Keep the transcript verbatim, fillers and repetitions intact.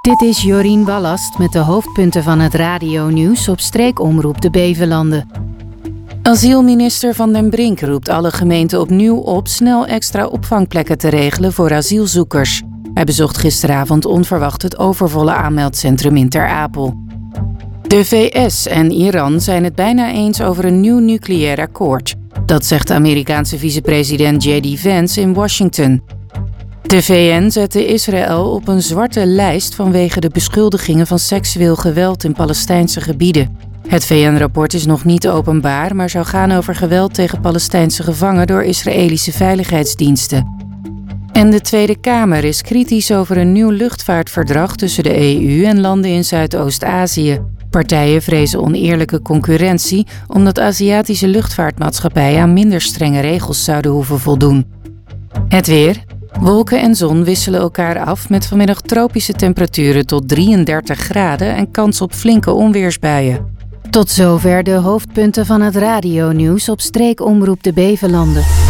Dit is Jorien Wallast met de hoofdpunten van het radionieuws op streekomroep de Bevelanden. Asielminister Van den Brink roept alle gemeenten opnieuw op snel extra opvangplekken te regelen voor asielzoekers. Hij bezocht gisteravond onverwacht het overvolle aanmeldcentrum in Ter Apel. De V S en Iran zijn het bijna eens over een nieuw nucleair akkoord. Dat zegt de Amerikaanse vicepresident J D Vance in Washington. De V N zette Israël op een zwarte lijst vanwege de beschuldigingen van seksueel geweld in Palestijnse gebieden. Het V N-rapport is nog niet openbaar, maar zou gaan over geweld tegen Palestijnse gevangenen door Israëlische veiligheidsdiensten. En de Tweede Kamer is kritisch over een nieuw luchtvaartverdrag tussen de E U en landen in Zuidoost-Azië. Partijen vrezen oneerlijke concurrentie omdat Aziatische luchtvaartmaatschappijen aan minder strenge regels zouden hoeven voldoen. Het weer. Wolken en zon wisselen elkaar af met vanmiddag tropische temperaturen tot drieëndertig graden en kans op flinke onweersbuien. Tot zover de hoofdpunten van het radionieuws op streekomroep de Bevelanden.